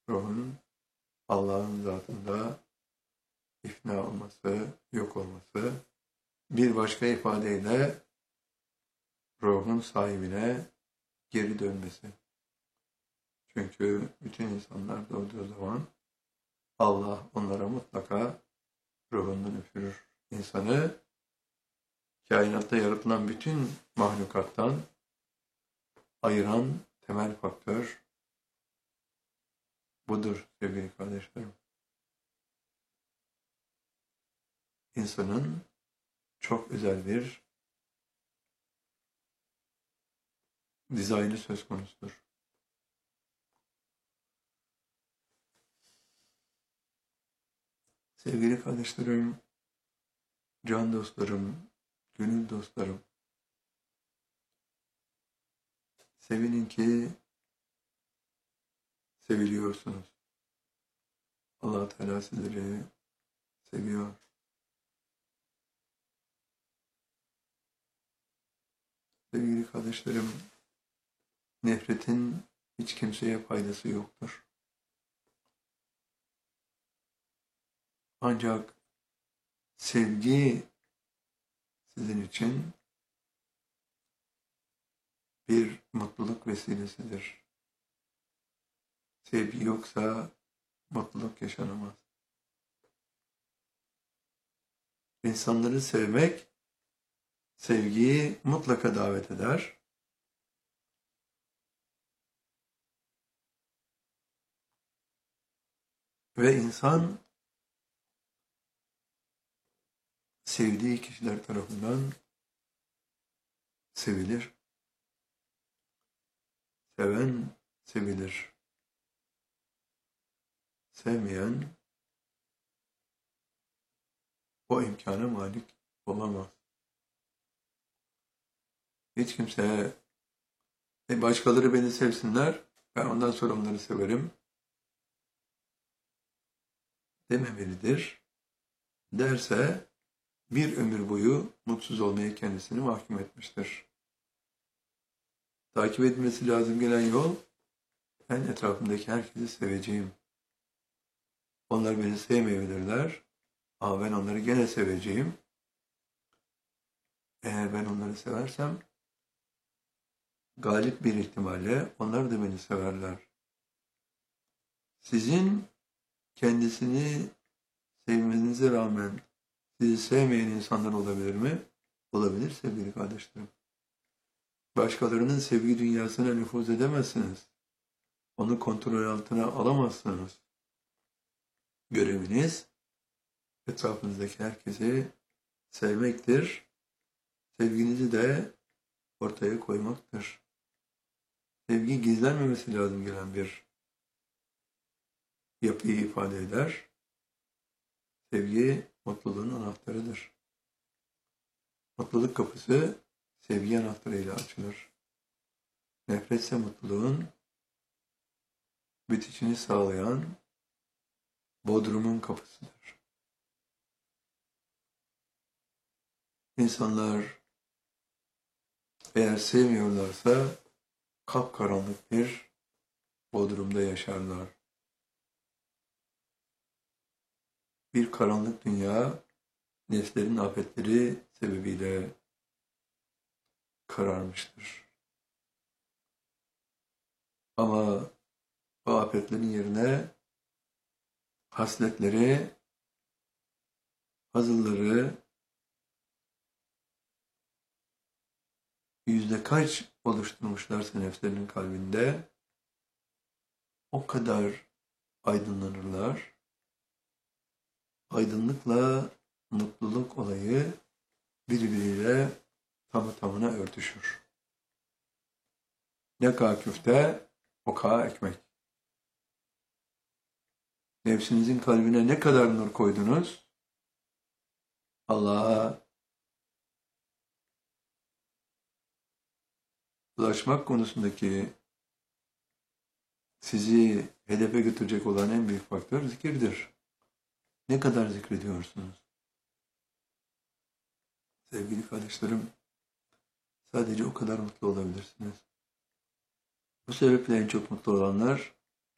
ruhun Allah'ın zatında ifna olması, yok olması, bir başka ifadeyle ruhun sahibine geri dönmesi. Çünkü bütün insanlar doğduğu zaman Allah onlara mutlaka ruhundan üfürür. İnsanı kainatta yaratılan bütün mahlukattan ayıran temel faktör budur sevgili kardeşlerim. İnsanın çok özel bir dizaynı söz konusudur. Sevgili kardeşlerim, can dostlarım, gönül dostlarım, sevinin ki seviliyorsunuz. Allah Teala sizleri seviyor. Sevgili kardeşlerim, nefretin hiç kimseye faydası yoktur. Ancak sevgi sizin için bir mutluluk vesilesidir. Sevgi yoksa mutluluk yaşanamaz. İnsanları sevmek, sevgiyi mutlaka davet eder. Ve insan sevdiği kişiler tarafından sevilir. Seven sevilir. Sevmeyen o imkana malik olamaz. Hiç kimse başkaları beni sevsinler, ben ondan sonra onları severim dememelidir. Derse bir ömür boyu mutsuz olmaya kendisini mahkum etmiştir. Takip edilmesi lazım gelen yol, ben etrafımdaki herkesi seveceğim. Onlar beni sevmeyebilirler ama ben onları gene seveceğim. Eğer ben onları seversem, galip bir ihtimalle onlar da beni severler. Sizin kendisini sevmenize rağmen sizi sevmeyen insanlar olabilir mi? Olabilir sevgili kardeşlerim. Başkalarının sevgi dünyasına nüfuz edemezsiniz. Onu kontrol altına alamazsınız. Göreviniz etrafınızdaki herkesi sevmektir. Sevginizi de ortaya koymaktır. Sevgi gizlenmemesi lazım gelen bir yapıyı ifade eder. Sevgi mutluluğun anahtarıdır. Mutluluk kapısı sevgi anahtarıyla açılır. Nefretse mutluluğun bitişini sağlayan bodrumun kapısıdır. İnsanlar eğer sevmiyorlarsa kapkaranlık bir bodrumda yaşarlar. Bir karanlık dünya nefslerin afetleri sebebiyle kararmıştır. Ama o afetlerin yerine hasletleri, hazılları yüzde kaç oluşturmuşlarsa nefslerinin kalbinde o kadar aydınlanırlar. Aydınlıkla mutluluk olayı birbiriyle tamı tamına örtüşür. Ne kadar küfte, o kadar ekmek. Nefsinizin kalbine ne kadar nur koydunuz, Allah'a ulaşmak konusundaki sizi hedefe götürecek olan en büyük faktör zikirdir. Ne kadar zikrediyorsunuz? Sevgili kardeşlerim, sadece o kadar mutlu olabilirsiniz. Bu sebeple en çok mutlu olanlar